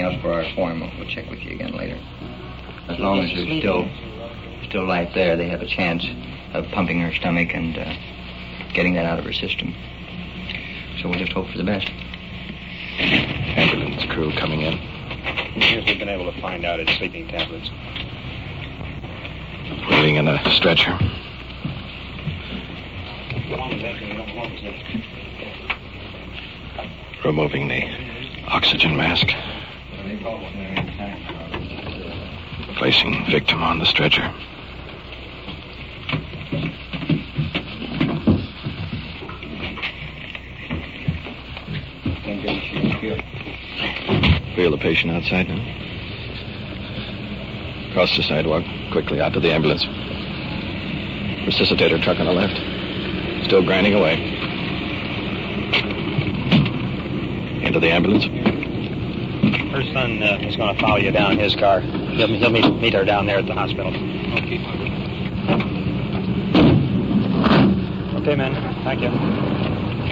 else for our form, we'll check with you again later. As long as there's still life there, they have a chance of pumping her stomach and getting that out of her system. So we'll just hope for the best. Ambulance crew coming in. Here's we've been able to find out it's sleeping tablets. Waiting in a stretcher. Removing the oxygen mask. Placing victim on the stretcher. Wheel the patient outside now. Across the sidewalk, quickly out to the ambulance. Resuscitator truck on the left. Still grinding away. Into the ambulance. Her son is going to follow you down in his car. He'll meet her down there at the hospital. Okay, man. Thank you.